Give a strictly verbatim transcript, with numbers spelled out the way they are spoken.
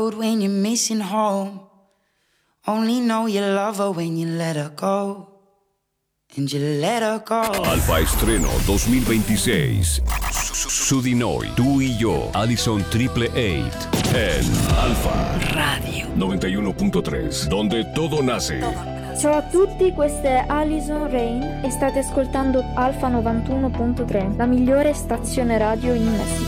road when you're missing home. Only know you love her when you let her go. And you let her go. Alfa Estreno dos mil veintiséis. Sudinoy, tú y yo, Allison Triple Eight. En Alfa Radio noventa y uno punto tres, donde todo nace. Ciao a tutti, questa è Allison Rain e state ascoltando Alfa novantuno punto tre, la migliore stazione radio in Messico.